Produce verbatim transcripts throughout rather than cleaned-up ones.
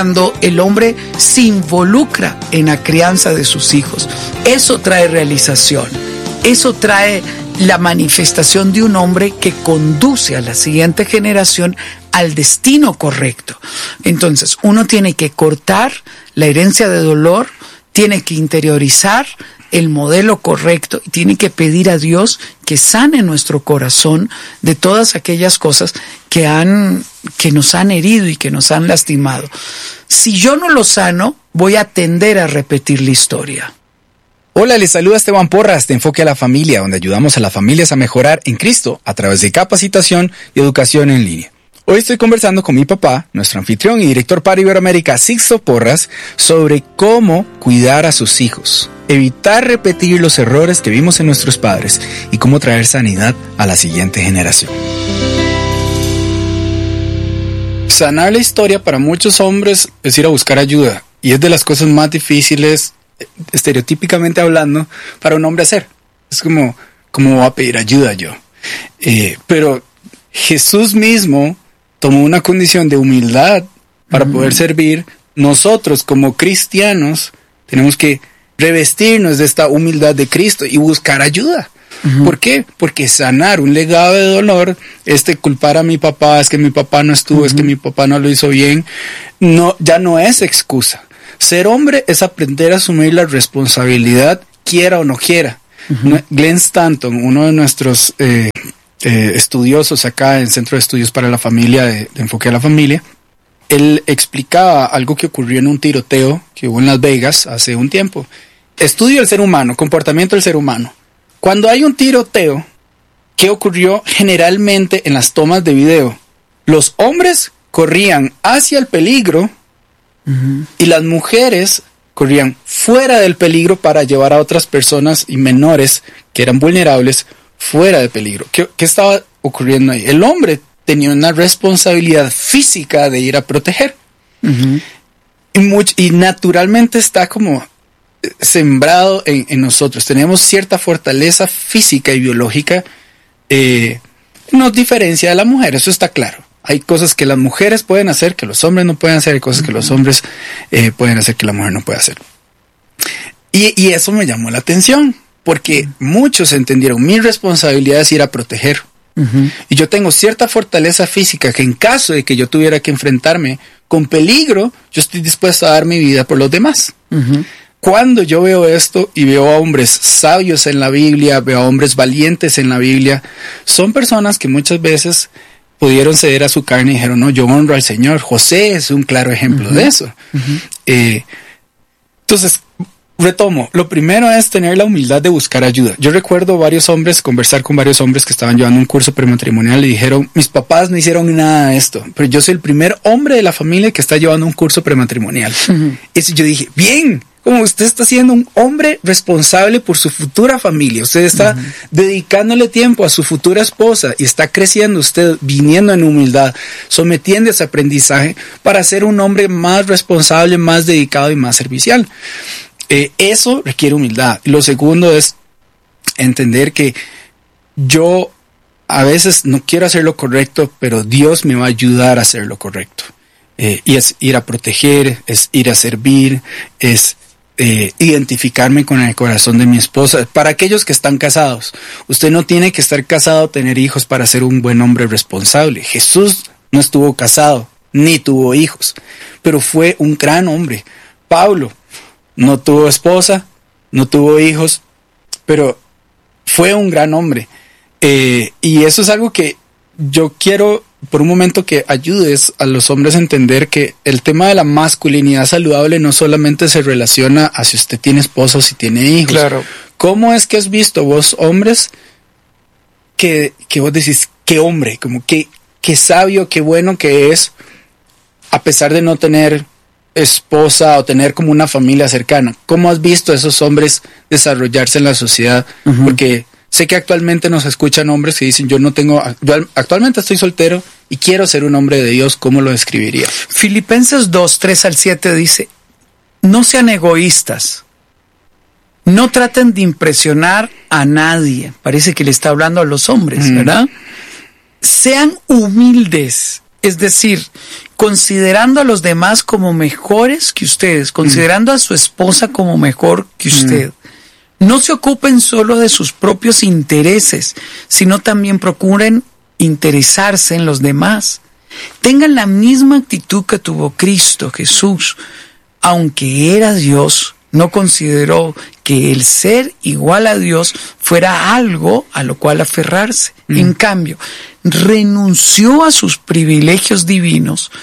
cuando el hombre se involucra en la crianza de sus hijos. Eso trae realización, eso trae la manifestación de un hombre que conduce a la siguiente generación al destino correcto. Entonces, uno tiene que cortar la herencia de dolor, tiene que interiorizar el modelo correcto, tiene que pedir a Dios que sane nuestro corazón de todas aquellas cosas que han, que nos han herido y que nos han lastimado. Si yo no lo sano, voy a tender a repetir la historia. Hola, les saluda Esteban Porras de Enfoque a la Familia, donde ayudamos a las familias a mejorar en Cristo a través de capacitación y educación en línea. Hoy estoy conversando con mi papá, nuestro anfitrión y director para Iberoamérica, Sixto Porras, sobre cómo cuidar a sus hijos, evitar repetir los errores que vimos en nuestros padres y cómo traer sanidad a la siguiente generación. Sanar la historia para muchos hombres es ir a buscar ayuda, y es de las cosas más difíciles, estereotípicamente hablando, para un hombre hacer. Es como, ¿cómo voy a pedir ayuda yo? Eh, pero Jesús mismo tomó una condición de humildad para mm. poder servir. Nosotros como cristianos tenemos que revestirnos de esta humildad de Cristo y buscar ayuda. Uh-huh. ¿Por qué? Porque sanar un legado de dolor, este culpar a mi papá, es que mi papá no estuvo, uh-huh. es que mi papá no lo hizo bien, no, ya no es excusa. Ser hombre es aprender a asumir la responsabilidad, quiera o no quiera. Uh-huh. Glenn Stanton, uno de nuestros eh, eh, estudiosos acá en el Centro de Estudios para la Familia, de, de Enfoque a la Familia, él explicaba algo que ocurrió en un tiroteo que hubo en Las Vegas hace un tiempo. Estudio del ser humano, comportamiento del ser humano. Cuando hay un tiroteo, ¿qué ocurrió generalmente en las tomas de video? Los hombres corrían hacia el peligro uh-huh. y las mujeres corrían fuera del peligro para llevar a otras personas y menores que eran vulnerables fuera de peligro. ¿Qué, qué estaba ocurriendo ahí? El hombre tenía una responsabilidad física de ir a proteger. Uh-huh. Y, much, y naturalmente está como sembrado en, en nosotros. Tenemos cierta fortaleza física y biológica. Eh, nos diferencia de la mujer, eso está claro. Hay cosas que las mujeres pueden hacer que los hombres no pueden hacer, hay cosas que los hombres eh, pueden hacer que la mujer no puede hacer. Y, y eso me llamó la atención, porque uh-huh. muchos entendieron mi responsabilidad es ir a proteger. Uh-huh. Y yo tengo cierta fortaleza física que en caso de que yo tuviera que enfrentarme con peligro, yo estoy dispuesto a dar mi vida por los demás. Uh-huh. Cuando yo veo esto y veo a hombres sabios en la Biblia, veo a hombres valientes en la Biblia, son personas que muchas veces pudieron ceder a su carne y dijeron, no, yo honro al Señor. José es un claro ejemplo uh-huh. de eso. Uh-huh. Eh, entonces, retomo, lo primero es tener la humildad de buscar ayuda. Yo recuerdo varios hombres, conversar con varios hombres que estaban llevando un curso prematrimonial y dijeron, mis papás no hicieron nada de esto, pero yo soy el primer hombre de la familia que está llevando un curso prematrimonial. Uh-huh. Y yo dije, bien, como usted está siendo un hombre responsable por su futura familia, usted está uh-huh. dedicándole tiempo a su futura esposa y está creciendo usted, viniendo en humildad, sometiendo ese aprendizaje para ser un hombre más responsable, más dedicado y más servicial. Eh, eso requiere humildad. Lo segundo es entender que yo a veces no quiero hacer lo correcto, pero Dios me va a ayudar a hacer lo correcto. Eh, y es ir a proteger, es ir a servir, es eh, identificarme con el corazón de mi esposa. Para aquellos que están casados, usted no tiene que estar casado o tener hijos para ser un buen hombre responsable. Jesús no estuvo casado, ni tuvo hijos, pero fue un gran hombre. Pablo no tuvo esposa, no tuvo hijos, pero fue un gran hombre. Eh, y eso es algo que yo quiero por un momento que ayudes a los hombres a entender que el tema de la masculinidad saludable no solamente se relaciona a si usted tiene esposa o si tiene hijos. Claro. ¿Cómo es que has visto vos hombres que, que vos decís, qué hombre, como que, qué sabio, qué bueno que es, a pesar de no tener esposa o tener como una familia cercana? ¿Cómo has visto a esos hombres desarrollarse en la sociedad? Uh-huh. Porque sé que actualmente nos escuchan hombres que dicen, yo no tengo, yo actualmente estoy soltero y quiero ser un hombre de Dios. ¿Cómo lo describiría? Filipenses dos, tres al siete dice, no sean egoístas, no traten de impresionar a nadie. Parece que le está hablando a los hombres, mm. ¿verdad? Sean humildes Es decir, considerando a los demás como mejores que ustedes, considerando mm. a su esposa como mejor que usted. Mm. No se ocupen solo de sus propios intereses, sino también procuren interesarse en los demás. Tengan la misma actitud que tuvo Cristo Jesús. Aunque era Dios, no consideró que el ser igual a Dios fuera algo a lo cual aferrarse. Mm. En cambio, renunció a sus privilegios divinos,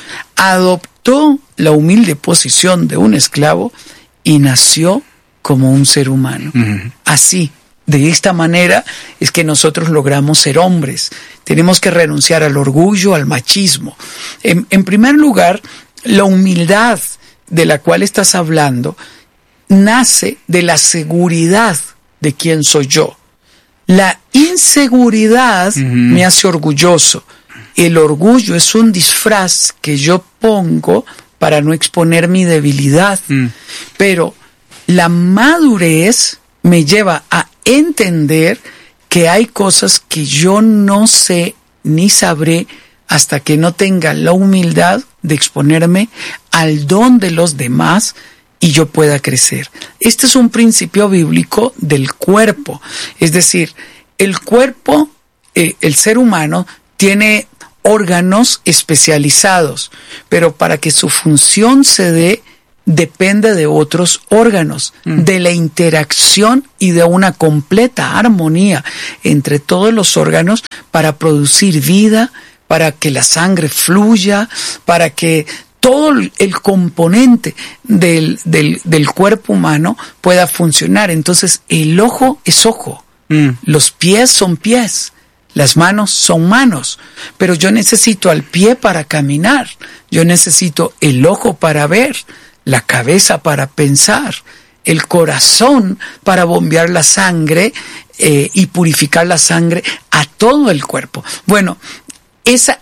adoptó la humilde posición de un esclavo y nació como un ser humano. Mm. Así, de esta manera es que nosotros logramos ser hombres. Tenemos que renunciar al orgullo, al machismo. En, en primer lugar, la humildad de la cual estás hablando nace de la seguridad de quién soy yo. La inseguridad uh-huh. me hace orgulloso. El orgullo es un disfraz que yo pongo para no exponer mi debilidad. Uh-huh. Pero la madurez me lleva a entender que hay cosas que yo no sé ni sabré hasta que no tenga la humildad de exponerme al don de los demás y yo pueda crecer. Este es un principio bíblico del cuerpo. Es decir, el cuerpo, eh, el ser humano, tiene órganos especializados, pero para que su función se dé, depende de otros órganos, mm. de la interacción y de una completa armonía entre todos los órganos para producir vida, para que la sangre fluya, para que todo el componente del, del, del cuerpo humano pueda funcionar. Entonces, el ojo es ojo, mm. los pies son pies, las manos son manos, pero yo necesito al pie para caminar, yo necesito el ojo para ver, la cabeza para pensar, el corazón para bombear la sangre eh, y purificar la sangre a todo el cuerpo. Bueno, esa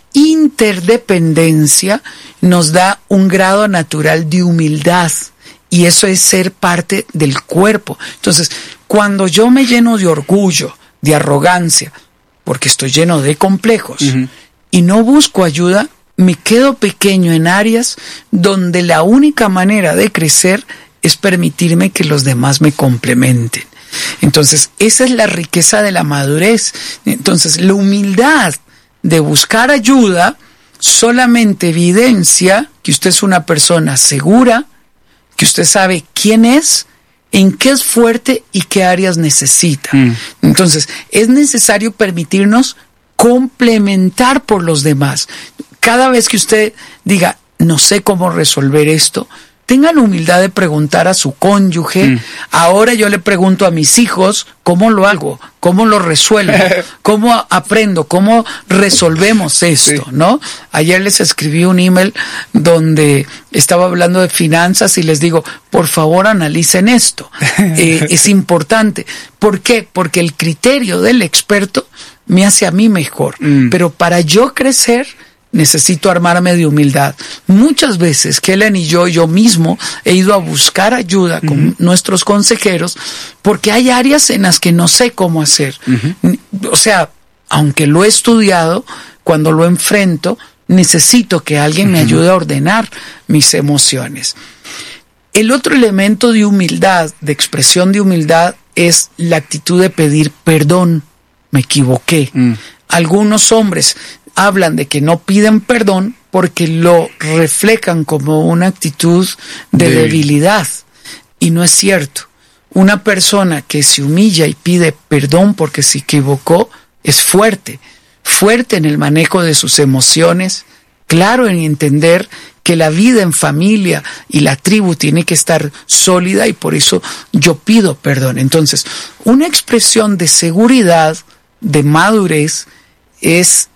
interdependencia nos da un grado natural de humildad y eso es ser parte del cuerpo. Entonces, cuando yo me lleno de orgullo, de arrogancia, porque estoy lleno de complejos uh-huh. y no busco ayuda, me quedo pequeño en áreas donde la única manera de crecer es permitirme que los demás me complementen. Entonces, esa es la riqueza de la madurez. Entonces, la humildad de buscar ayuda solamente evidencia que usted es una persona segura, que usted sabe quién es, en qué es fuerte y qué áreas necesita. Mm. Entonces, es necesario permitirnos complementar por los demás. Cada vez que usted diga, no sé cómo resolver esto, tenga la humildad de preguntar a su cónyuge. Mm. Ahora yo le pregunto a mis hijos, ¿cómo lo hago? ¿Cómo lo resuelvo? ¿Cómo aprendo? ¿Cómo resolvemos esto? Sí. ¿No? Ayer les escribí un email donde estaba hablando de finanzas y les digo, por favor analicen esto. Eh, es importante. ¿Por qué? Porque el criterio del experto me hace a mí mejor. Mm. Pero para yo crecer, necesito armarme de humildad. Muchas veces, Kellen y yo, yo mismo, he ido a buscar ayuda con uh-huh. nuestros consejeros, porque hay áreas en las que no sé cómo hacer. Uh-huh. O sea, aunque lo he estudiado, cuando lo enfrento, necesito que alguien uh-huh. me ayude a ordenar mis emociones. El otro elemento de humildad, de expresión de humildad, es la actitud de pedir perdón. Me equivoqué. Uh-huh. Algunos hombres hablan de que no piden perdón porque lo reflejan como una actitud de Débil. debilidad. Y no es cierto. Una persona que se humilla y pide perdón porque se equivocó es fuerte. Fuerte en el manejo de sus emociones. Claro en entender que la vida en familia y la tribu tiene que estar sólida y por eso yo pido perdón. Entonces, una expresión de seguridad, de madurez, es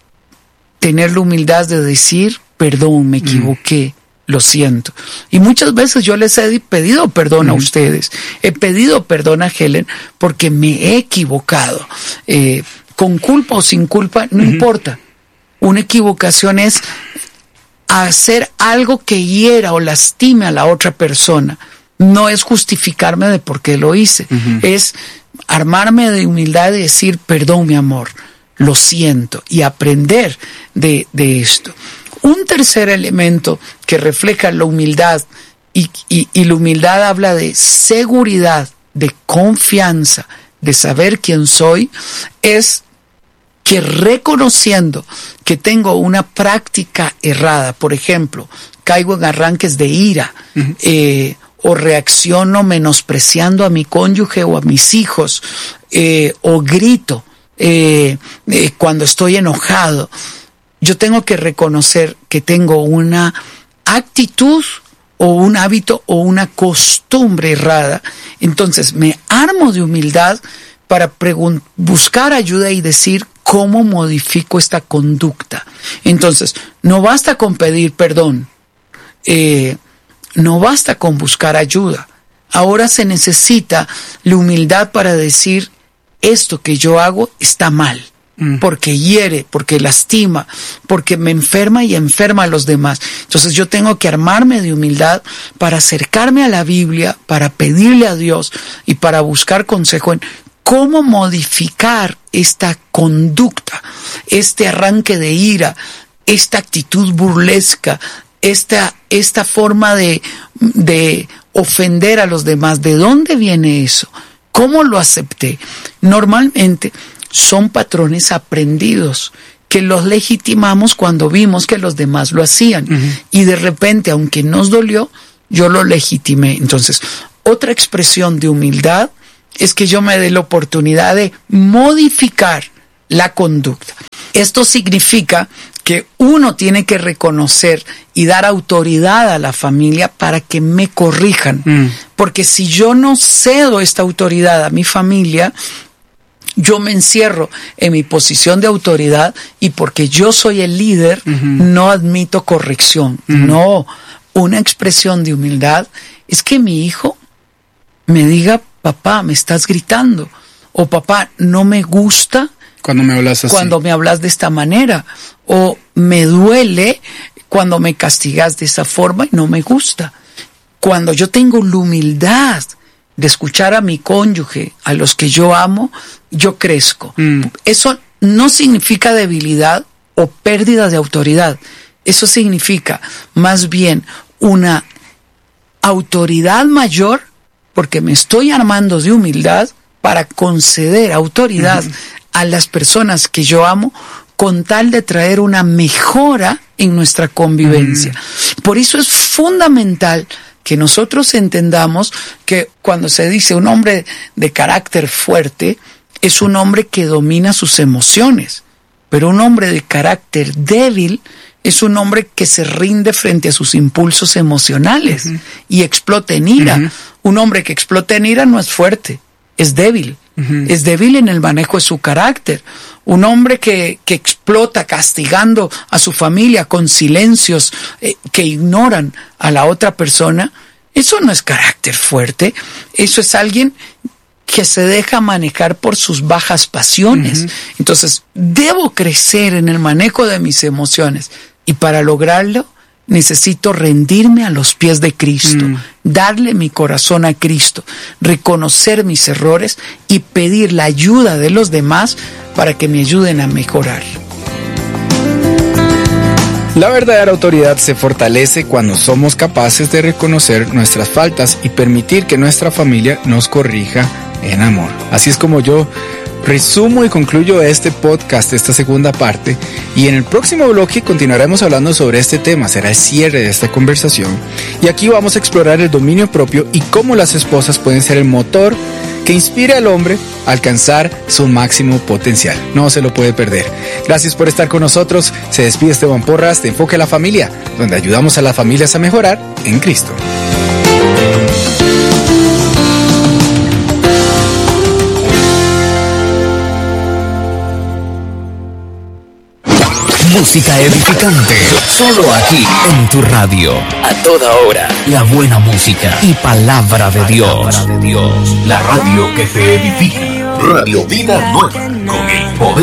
tener la humildad de decir, perdón, me equivoqué, mm. lo siento. Y muchas veces yo les he pedido perdón mm. a ustedes, he pedido perdón a Helen porque me he equivocado. Eh, con culpa o sin culpa, no mm-hmm. importa. Una equivocación es hacer algo que hiera o lastime a la otra persona. No es justificarme de por qué lo hice. Mm-hmm. Es armarme de humildad y decir, perdón, mi amor, lo siento, y aprender de, de esto. Un tercer elemento que refleja la humildad, y, y, y la humildad habla de seguridad, de confianza, de saber quién soy, es que reconociendo que tengo una práctica errada, por ejemplo, caigo en arranques de ira, uh-huh. eh, o reacciono menospreciando a mi cónyuge o a mis hijos, eh, o grito eh, eh, cuando estoy enojado, yo tengo que reconocer que tengo una actitud o un hábito o una costumbre errada. Entonces me armo de humildad para pregun- buscar ayuda y decir cómo modifico esta conducta. Entonces, no basta con pedir perdón, eh, no basta con buscar ayuda. Ahora se necesita la humildad para decir, esto que yo hago está mal, mm. porque hiere, porque lastima, porque me enferma y enferma a los demás. Entonces yo tengo que armarme de humildad para acercarme a la Biblia, para pedirle a Dios y para buscar consejo en cómo modificar esta conducta, este arranque de ira, esta actitud burlesca, esta, esta forma de, de ofender a los demás. ¿De dónde viene eso? ¿Cómo lo acepté? Normalmente son patrones aprendidos que los legitimamos cuando vimos que los demás lo hacían. Uh-huh. Y de repente, aunque nos dolió, yo lo legitimé. Entonces, otra expresión de humildad es que yo me dé la oportunidad de modificar la conducta. Esto significa que uno tiene que reconocer y dar autoridad a la familia para que me corrijan. Mm. Porque si yo no cedo esta autoridad a mi familia, yo me encierro en mi posición de autoridad y porque yo soy el líder, uh-huh. no admito corrección. Uh-huh. No, una expresión de humildad es que mi hijo me diga, papá, me estás gritando, o papá, no me gusta cuando me hablas así, cuando me hablas de esta manera, o me duele cuando me castigas de esa forma y no me gusta. Cuando yo tengo la humildad de escuchar a mi cónyuge, a los que yo amo, yo crezco. Mm. Eso no significa debilidad o pérdida de autoridad. Eso significa más bien una autoridad mayor, porque me estoy armando de humildad para conceder autoridad mm. a las personas que yo amo, con tal de traer una mejora en nuestra convivencia. Mm. Por eso es fundamental que nosotros entendamos que cuando se dice un hombre de carácter fuerte, es un hombre que domina sus emociones, pero un hombre de carácter débil es un hombre que se rinde frente a sus impulsos emocionales uh-huh. y explota en ira. Uh-huh. Un hombre que explota en ira no es fuerte, es débil. Uh-huh. Es débil en el manejo de su carácter. Un hombre que, que explota castigando a su familia con silencios eh, que ignoran a la otra persona, eso no es carácter fuerte. Eso es alguien que se deja manejar por sus bajas pasiones. Uh-huh. Entonces, debo crecer en el manejo de mis emociones. Y para lograrlo, necesito rendirme a los pies de Cristo, mm. darle mi corazón a Cristo, reconocer mis errores y pedir la ayuda de los demás para que me ayuden a mejorar. La verdadera autoridad se fortalece cuando somos capaces de reconocer nuestras faltas y permitir que nuestra familia nos corrija en amor. Así es como yo resumo y concluyo este podcast, esta segunda parte, y en el próximo bloque continuaremos hablando sobre este tema. Será el cierre de esta conversación y aquí vamos a explorar el dominio propio y cómo las esposas pueden ser el motor que inspire al hombre a alcanzar su máximo potencial. No se lo puede perder. Gracias por estar con nosotros. Se despide Esteban Porras de Enfoque a la Familia, donde ayudamos a las familias a mejorar en Cristo. Música edificante, solo aquí en tu radio. A toda hora, la buena música y palabra de Dios. Palabra de Dios. La radio que te edifica. Radio Vida Nueva, con el poder